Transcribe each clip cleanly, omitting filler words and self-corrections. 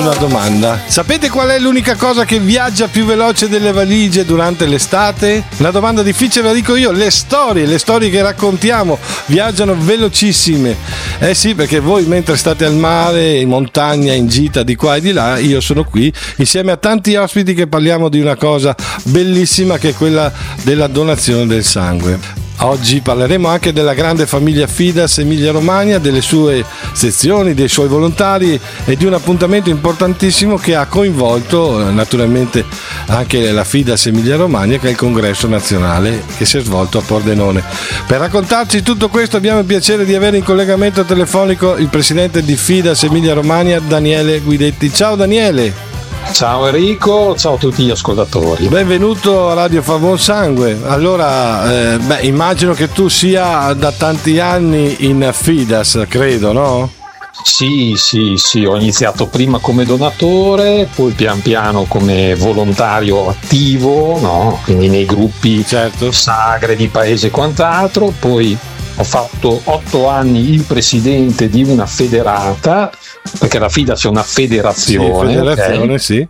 Una domanda: sapete qual è l'unica cosa che viaggia più veloce delle valigie durante l'estate? Una domanda difficile, la dico io. Le storie che raccontiamo viaggiano velocissime. Eh sì, perché voi mentre state al mare, in montagna, in gita di qua e di là, io sono qui insieme a tanti ospiti che parliamo di una cosa bellissima che è quella della donazione del sangue. Oggi parleremo anche della grande famiglia Fidas Emilia Romagna, delle sue sezioni, dei suoi volontari e di un appuntamento importantissimo che ha coinvolto naturalmente anche la Fidas Emilia Romagna, che è il congresso nazionale che si è svolto a Pordenone. Per raccontarci tutto questo abbiamo il piacere di avere in collegamento telefonico il presidente di Fidas Emilia Romagna, Daniele Guidetti. Ciao Daniele. Ciao Enrico, ciao a tutti gli ascoltatori. Benvenuto a Radio Favon Sangue. Allora, immagino che tu sia da tanti anni in Fidas, credo, no? Sì, ho iniziato prima come donatore, poi pian piano come volontario attivo, no? Quindi nei gruppi, certo, sagre di paese e quant'altro, poi ho fatto 8 anni il presidente di una federata, perché la Fidas è una federazione, okay? Sì.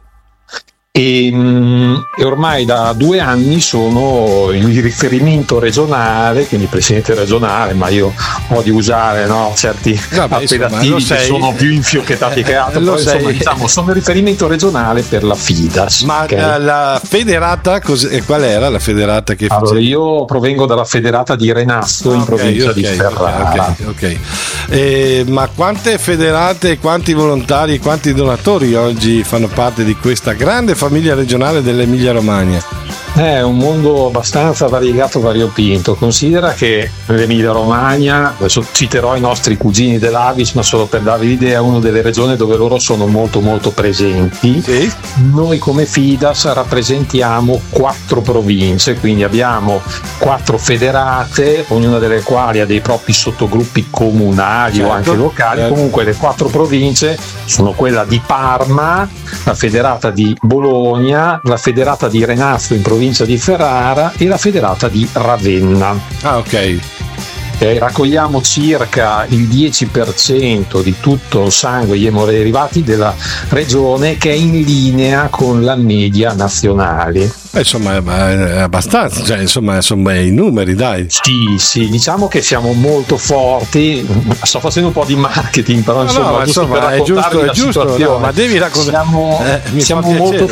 E ormai da 2 anni sono il riferimento regionale, quindi presidente regionale, ma io odio usare certi appellativi che sono più infiocchettati che altro, però insomma, diciamo, sono il riferimento regionale per la Fidas. Ma okay? La federata, qual era la federata che allora, io provengo dalla federata di Renazzo, in provincia di Ferrara. Okay. Ma quante federate, quanti volontari, quanti donatori oggi fanno parte di questa grande famiglia regionale dell'Emilia Romagna? È un mondo abbastanza variegato, variopinto. Considera che l'Emilia Romagna, adesso citerò i nostri cugini dell'Avis, ma solo per darvi l'idea, è una delle regioni dove loro sono molto molto presenti. Sì. Noi come Fidas rappresentiamo 4 province, quindi abbiamo 4 federate, ognuna delle quali ha dei propri sottogruppi comunali, certo, o anche locali. Certo. Comunque le 4 province sono quella di Parma, la federata di Bologna, la federata di Renazzo in provincia di Ferrara e la federata di Ravenna. Ok. Raccogliamo circa il 10% di tutto il sangue e gli emoderivati della regione, che è in linea con la media nazionale. Insomma è abbastanza, insomma sono bei numeri, dai. Sì, diciamo che siamo molto forti. Sto facendo un po' di marketing, però insomma è giusto, no, ma devi raccontare. Siamo molto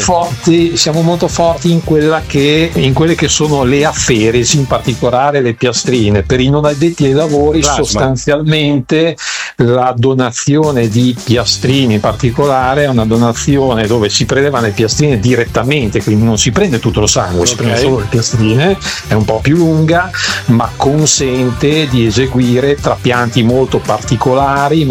forti in quelle che sono le afferesi, in particolare le piastrine. Per i non addetti ai lavori, sostanzialmente la donazione di piastrine in particolare è una donazione dove si prelevano le piastrine direttamente, quindi non si prende tutto lo sangue, si prende solo le piastrine, è un po' più lunga, ma consente di eseguire trapianti molto particolari,